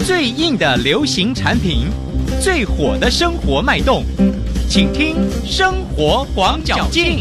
最硬的流行产品，最火的生活脉动，请听生活广角镜。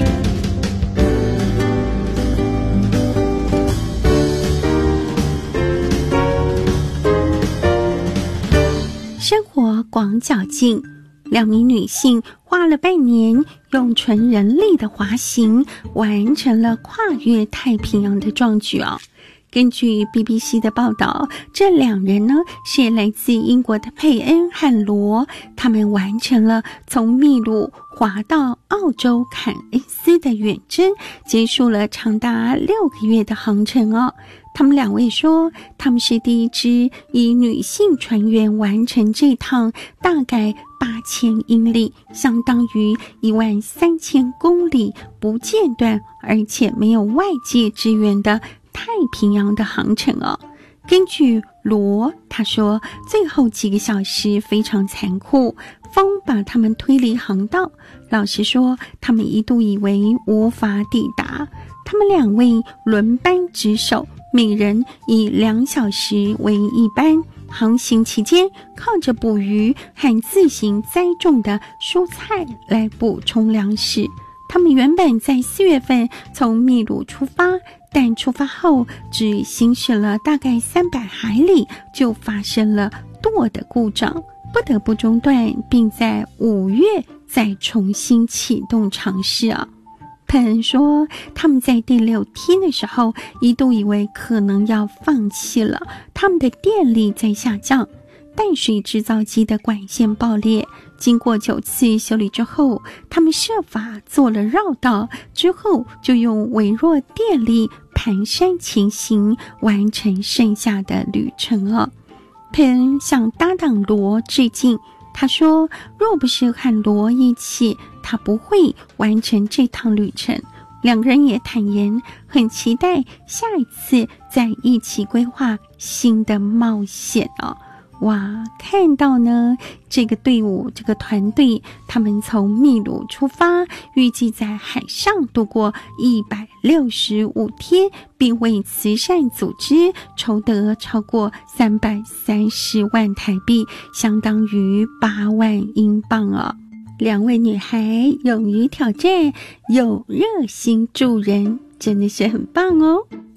生活广角镜，两名女性花了半年，用纯人力的滑行，完成了跨越太平洋的壮举哦。根据 BBC 的报道，这两人呢是来自英国的佩恩和罗，他们完成了从秘鲁滑到澳洲坎恩斯的远征，结束了长达6个月的航程哦。他们两位说，他们是第一支以女性船员完成这趟大概8000英里，相当于13000公里不间断，而且没有外界支援的太平洋的航程哦。根据罗，他说最后几个小时非常残酷，风把他们推离航道。老实说，他们一度以为无法抵达。他们两位轮班值守，每人以2小时为一班，航行期间靠着捕鱼和自行栽种的蔬菜来补充粮食。他们原本在4月份从秘鲁出发，但出发后只行驶了大概300海里，就发生了舵的故障，不得不中断，并在5月再重新启动尝试啊。佩恩说，他们在第6天的时候一度以为可能要放弃了，他们的电力在下降，淡水制造机的管线爆裂，经过9次修理之后，他们设法做了绕道，之后就用微弱电力蹒跚前行，完成剩下的旅程了。佩恩向搭档罗致敬，他说，若不是和罗一起，他不会完成这趟旅程。两个人也坦言，很期待下一次再一起规划新的冒险哦。哇，看到呢，这个队伍，这个团队，他们从秘鲁出发，预计在海上度过165天，并为慈善组织筹得超过330万台币，相当于8万英镑哦。两位女孩勇于挑战，又热心助人，真的是很棒哦。